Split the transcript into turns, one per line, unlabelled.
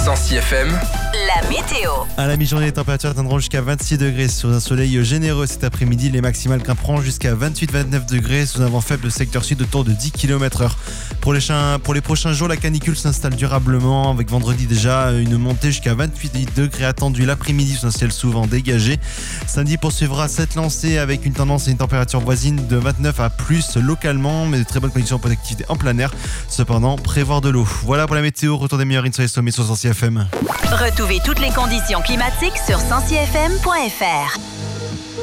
Sancy FM,
la météo.
À la mi-journée, les températures atteindront jusqu'à 26 degrés sous un soleil généreux cet après-midi. Les maximales grimperont jusqu'à 28-29 degrés sous un vent faible secteur sud autour de 10 km/h. Pour les prochains jours, la canicule s'installe durablement avec vendredi déjà une montée jusqu'à 28 degrés attendue l'après-midi sous un ciel souvent dégagé. Samedi poursuivra cette lancée avec une tendance et une température voisine de 29 à plus localement, mais de très bonnes conditions pour l'activité en plein air. Cependant, prévoir de l'eau. Voilà pour la météo. Retour des meilleurs sur les sommets sur Sancy FM.
Retrouvez toutes les conditions climatiques sur sancyfm.fr.